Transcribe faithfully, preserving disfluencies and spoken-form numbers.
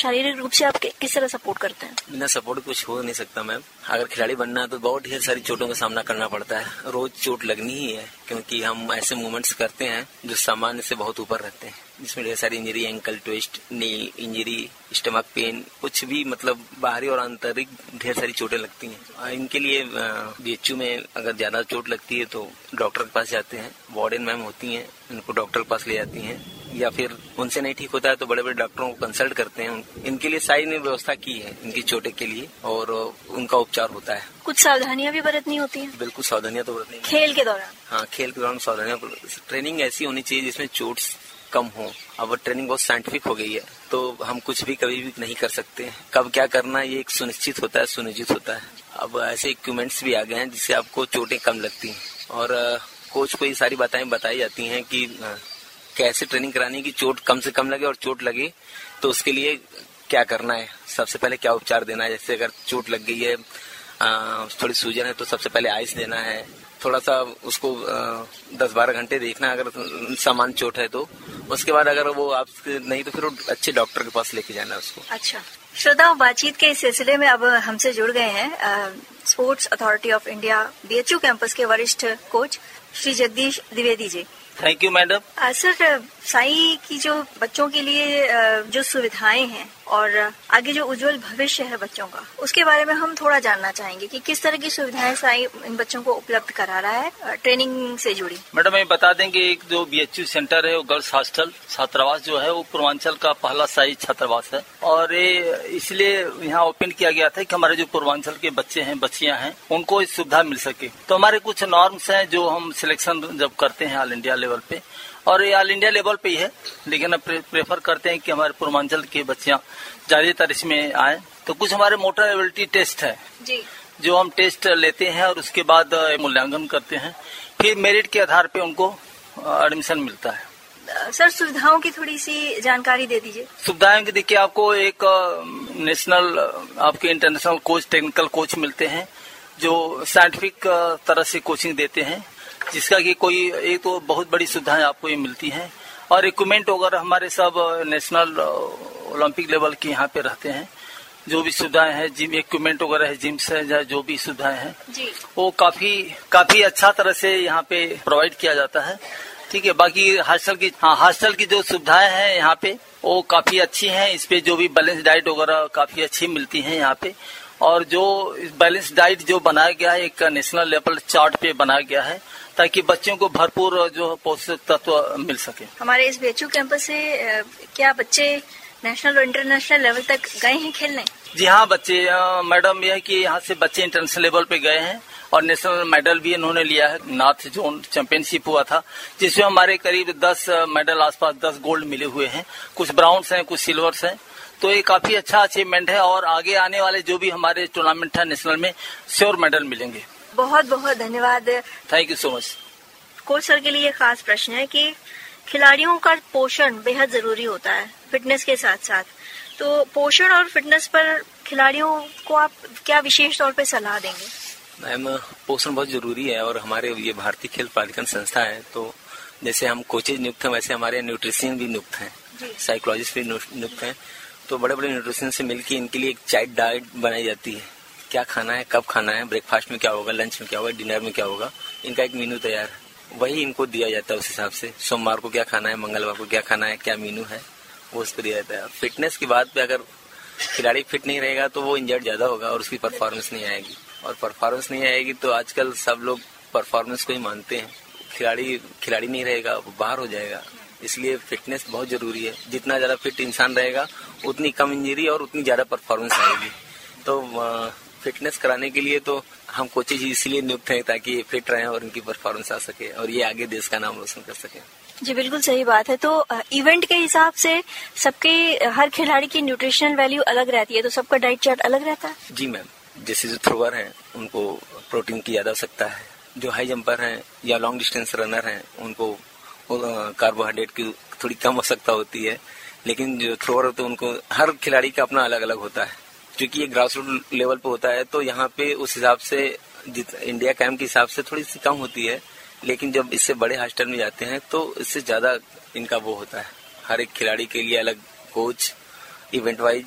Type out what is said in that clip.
शारीरिक रूप से आप किस तरह सपोर्ट करते हैं? बिना सपोर्ट कुछ हो नहीं सकता मैम। अगर खिलाड़ी बनना है तो बहुत ढेर सारी चोटों का सामना करना पड़ता है। रोज चोट लगनी ही है, क्योंकि हम ऐसे मूवमेंट्स करते हैं जो सामान्य से बहुत ऊपर रहते हैं, जिसमें ढेर सारी injury, ankle twist, knee injury, stomach pain, कुछ भी मतलब बाहरी और आंतरिक ढेर सारी चोटें लगती हैं। इनके लिए बीएचयू में अगर ज्यादा चोट लगती है तो डॉक्टर के पास जाते हैं। वार्डन मैम होती हैं, उनको डॉक्टर के पास ले जाती हैं, या फिर उनसे नहीं ठीक होता है तो बड़े बड़े डॉक्टरों को कंसल्ट करते हैं। इनके लिए सारी ने व्यवस्था की है इनकी चोटें के लिए, और उनका उपचार होता है। कुछ सावधानियां भी बरतनी होती हैं? बिल्कुल सावधानियां तो बरतनी। खेल के दौरान? हाँ, खेल के दौरान सावधानियां। ट्रेनिंग ऐसी होनी चाहिए जिसमें चोट कम हो। अब ट्रेनिंग बहुत साइंटिफिक हो गई है, तो हम कुछ भी कभी भी नहीं कर सकते। कब क्या करना ये एक सुनिश्चित होता है, सुनिश्चित होता है। अब ऐसे इक्विपमेंट्स भी आ गए हैं जिससे आपको चोटें कम लगती हैं, और कोच को ये सारी बातें बताई जाती हैं कि कैसे ट्रेनिंग करानी है कि चोट कम से कम लगे, और चोट लगे तो उसके लिए क्या करना है, सबसे पहले क्या उपचार देना है। जैसे अगर चोट लग गई है, आ, थोड़ी सूजन है, तो सबसे पहले आइस देना है, थोड़ा सा उसको दस बारह घंटे देखना है अगर सामान्य चोट है तो। उसके बाद अगर वो आप नहीं तो फिर अच्छे डॉक्टर के पास लेके जाना है उसको। अच्छा श्रद्धा, बातचीत के इस सिलसिले में अब हमसे जुड़ गए हैं sports authority of India BHU campus के वरिष्ठ coach Shri Jagdish Dwivedi ji. Thank you madam. Sir, Sai की जो बच्चों के लिए जो सुविधाएं हैं और आगे जो उज्जवल भविष्य है बच्चों का, उसके बारे में हम थोड़ा जानना चाहेंगे कि किस तरह की सुविधाएं साई इन बच्चों को उपलब्ध करा रहा है ट्रेनिंग से जुड़ी। मैडम ये बता दें कि एक जो बीएचयू सेंटर है वो गर्ल्स हॉस्टल छात्रावास जो है वो पूर्वांचल का पहला साई छात्रावास है, और ये इसलिए यहाँ ओपन किया गया था कि हमारे जो पूर्वांचल के बच्चे हैं, बच्चियां हैं, उनको इस सुविधा मिल सके। तो हमारे कुछ नॉर्म्स हैं जो हम सिलेक्शन जब करते हैं ऑल इंडिया लेवल पे, और ये ऑल इंडिया लेवल पे ही है, लेकिन प्रे, प्रेफर करते हैं कि हमारे पूर्वांचल के बच्चियां ज्यादातर इसमें आए। तो कुछ हमारे मोटर एबिलिटी टेस्ट है जी, जो हम टेस्ट लेते हैं और उसके बाद मूल्यांकन करते हैं, फिर मेरिट के आधार पे उनको एडमिशन मिलता है। सर, सुविधाओं की थोड़ी सी जानकारी दे दीजिए। सुविधाएं की देखिए, आपको एक नेशनल, आपके इंटरनेशनल कोच, टेक्निकल कोच मिलते हैं जो साइंटिफिक तरह से कोचिंग देते हैं, जिसका कि कोई एक तो बहुत बड़ी सुविधाएं आपको ये मिलती हैं, और इक्विपमेंट वगैरह हमारे सब नेशनल ओलंपिक लेवल के यहाँ पे रहते हैं। जो भी सुविधाएं हैं, जिम इक्विपमेंट वगैरह है, जिम्स है, जो भी सुविधाएं हैं जी, वो काफी काफी अच्छा तरह से यहाँ पे प्रोवाइड किया जाता है। ठीक है, बाकी हॉस्टल की हाँ हॉस्टल की जो सुविधाएं हैं यहाँ पे वो काफी अच्छी हैं। इस पे जो भी बैलेंस डाइट वगैरह काफी अच्छी मिलती है यहाँ पे, और जो बैलेंस डाइट जो बनाया गया है एक नेशनल लेवल चार्ट पे बनाया गया है, ताकि बच्चों को भरपूर जो पौष्टिक तत्व मिल सके। हमारे इस बीएचयू कैंपस से क्या बच्चे नेशनल और इंटरनेशनल लेवल तक गए हैं खेलने? जी हाँ बच्चे, मैडम यह है कि यहाँ से बच्चे इंटरनेशनल लेवल पे गए हैं, और नेशनल मेडल भी इन्होंने लिया है। नॉर्थ जोन चैंपियनशिप हुआ था जिसमें हमारे करीब दस मेडल आसपास, दस गोल्ड मिले हुए हैं, कुछ ब्राउन्स हैं, कुछ सिल्वर्स हैं। तो ये काफी अच्छा अचीवमेंट है, और आगे आने वाले जो भी हमारे टूर्नामेंट है नेशनल में श्योर मेडल मिलेंगे। बहुत बहुत धन्यवाद। Thank you so much. Coach sir के लिए खास प्रश्न है कि खिलाड़ियों का पोषण बेहद जरूरी होता है फिटनेस के साथ साथ, तो पोषण और फिटनेस पर खिलाड़ियों को आप क्या विशेष तौर पे सलाह देंगे? मैम, पोषण बहुत जरूरी है, और हमारे ये भारतीय खेल प्राधिकरण संस्था है, तो जैसे हम कोचेज नियुक्त हैं वैसे हमारे न्यूट्रिशियन भी नियुक्त हैं, साइकोलॉजिस्ट भी नियुक्त हैं। तो बड़े बड़े न्यूट्रिशियन से मिलकर इनके लिए एक चाइल्ड डाइट बनाई जाती है, क्या खाना है, कब खाना है, ब्रेकफास्ट में क्या होगा, लंच में क्या होगा, डिनर में क्या होगा, इनका एक मेनू तैयार है, वही इनको दिया जाता है। उस हिसाब से सोमवार को क्या खाना है, मंगलवार को क्या खाना है, क्या मेनू है, वो उसको दिया जाता है। फिटनेस की बात पे अगर खिलाड़ी फिट नहीं रहेगा तो वो इंजर्ड ज्यादा होगा और उसकी परफॉर्मेंस नहीं आएगी, और परफॉर्मेंस नहीं आएगी तो आजकल सब लोग परफॉर्मेंस को ही मानते हैं। खिलाड़ी खिलाड़ी नहीं रहेगा वो बाहर हो जाएगा, इसलिए फिटनेस बहुत जरूरी है। जितना ज्यादा फिट इंसान रहेगा उतनी कम इंजरी और उतनी ज्यादा परफॉर्मेंस आएगी। तो फिटनेस कराने के लिए तो हम कोचेज इसलिए नियुक्त हैं ताकि ये फिट रहें और इनकी परफॉर्मेंस आ सके और ये आगे देश का नाम रोशन कर सके। जी बिल्कुल सही बात है। तो इवेंट के हिसाब से सबके, हर खिलाड़ी की न्यूट्रिशनल वैल्यू अलग रहती है, तो सबका डाइट चार्ट अलग रहता है? जी मैम, जैसे जो थ्रोअर हैं उनको प्रोटीन की ज्यादा आवश्यकता है, जो हाई जंपर हैं या लॉन्ग डिस्टेंस रनर हैं उनको कार्बोहाइड्रेट की थोड़ी कम आवश्यकता होती है, लेकिन जो थ्रोअर होते हैं उनको, हर खिलाड़ी का अपना अलग अलग होता है। क्योंकि ये ग्रास रूट लेवल पे होता है तो यहाँ पे उस हिसाब से इंडिया कैंप के हिसाब से थोड़ी सी कम होती है, लेकिन जब इससे बड़े हॉस्टल में जाते हैं तो इससे ज्यादा इनका वो होता है। हर एक खिलाड़ी के लिए अलग कोच, इवेंट वाइज